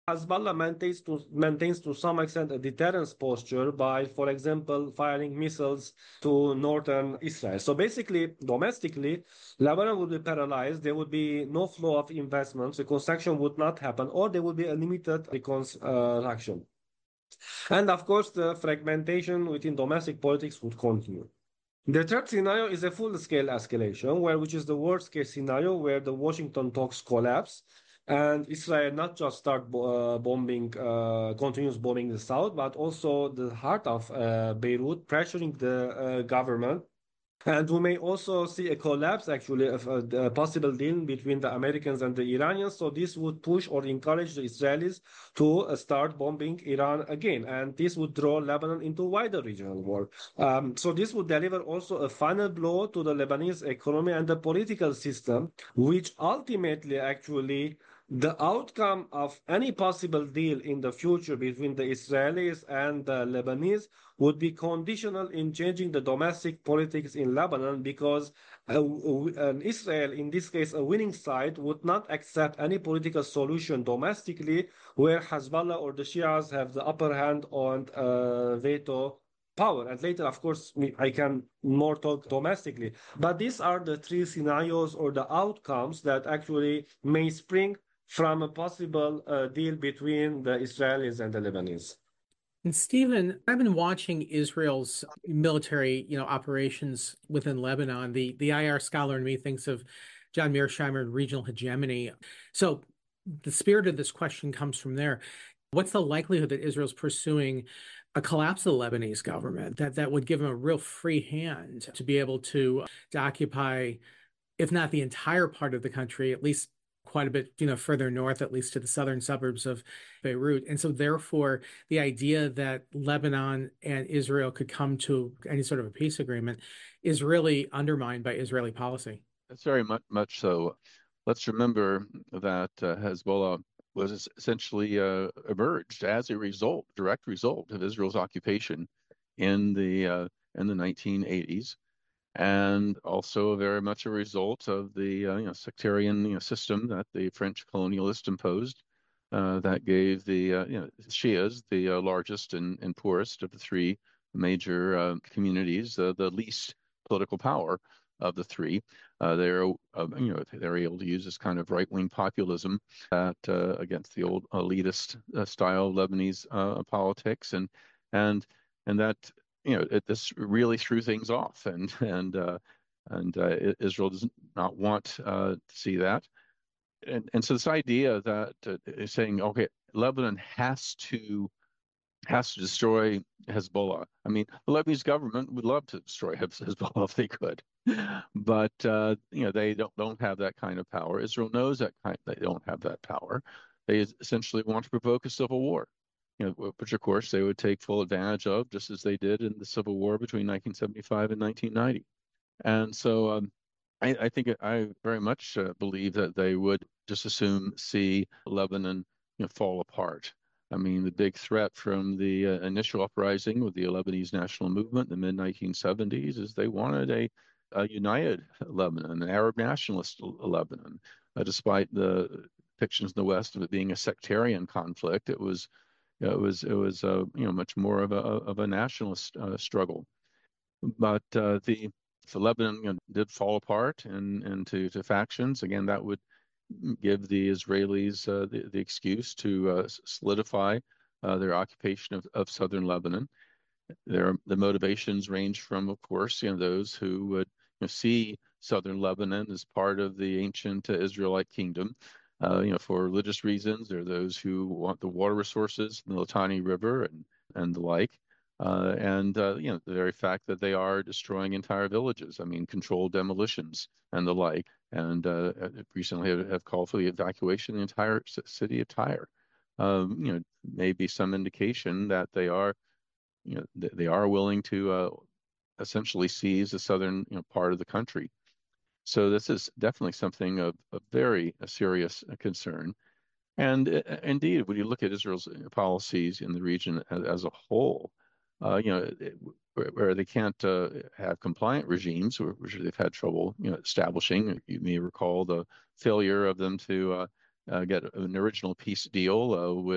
Hezbollah maintains to some extent a deterrence posture by, for example, firing missiles to northern Israel. So basically, domestically, Lebanon would be paralyzed. There would be no flow of investments. Reconstruction would not happen, or there would be a limited reconstruction. And of course, the fragmentation within domestic politics would continue. The third scenario is a full-scale escalation, which is the worst-case scenario, where the Washington talks collapse and Israel not just continues bombing the south, but also the heart of Beirut, pressuring the government. And we may also see a collapse, actually, of a possible deal between the Americans and the Iranians. So this would push or encourage the Israelis to start bombing Iran again. And this would draw Lebanon into wider regional war. So this would deliver also a final blow to the Lebanese economy and the political system, which ultimately actually the outcome of any possible deal in the future between the Israelis and the Lebanese would be conditional in changing the domestic politics in Lebanon, because Israel, in this case, a winning side, would not accept any political solution domestically where Hezbollah or the Shias have the upper hand on veto power. And later, of course, I can more talk domestically. But these are the three scenarios or the outcomes that actually may spring from a possible deal between the Israelis and the Lebanese. And Stephen, I've been watching Israel's military, operations within Lebanon. The IR scholar in me thinks of John Mearsheimer and regional hegemony. So the spirit of this question comes from there. What's the likelihood that Israel's pursuing a collapse of the Lebanese government that would give them a real free hand to be able to occupy, if not the entire part of the country, at least quite a bit, further north, at least to the southern suburbs of Beirut. And so therefore, the idea that Lebanon and Israel could come to any sort of a peace agreement is really undermined by Israeli policy. That's very much so. Let's remember that Hezbollah was essentially emerged as a direct result of Israel's occupation in the 1980s. And also very much a result of the sectarian system that the French colonialists imposed, that gave the Shias, the largest and poorest of the three major communities, the least political power of the three. They're able to use this kind of right-wing populism that against the old elitist style of Lebanese politics, and that this really threw things off, and Israel does not want to see that, and so this idea that is saying, okay, Lebanon has to destroy Hezbollah. I mean, the Lebanese government would love to destroy Hezbollah if they could, but they don't have that kind of power. Israel knows they don't have that power. They essentially want to provoke a civil war. Which of course they would take full advantage of, just as they did in the Civil War between 1975 and 1990. And so I think I very much believe that they would just as soon see Lebanon fall apart. I mean, the big threat from the initial uprising with the Lebanese national movement in the mid-1970s is they wanted a united Lebanon, an Arab nationalist Lebanon. Despite the depictions in the West of it being a sectarian conflict, it was much more of a nationalist struggle. But the Lebanon did fall apart into factions. Again, that would give the Israelis the excuse to solidify their occupation of southern Lebanon. The motivations range from, of course, those who would see southern Lebanon as part of the ancient Israelite kingdom. For religious reasons. There are those who want the water resources in the Litani River and the like. The very fact that they are destroying entire villages, I mean, controlled demolitions and the like, and recently have called for the evacuation of the entire city of Tyre. Maybe some indication that they are willing to essentially seize the southern part of the country. So this is definitely something of very serious concern. And indeed, when you look at Israel's policies in the region as a whole, where they can't have compliant regimes, which they've had trouble establishing. You may recall the failure of them to get an original peace deal with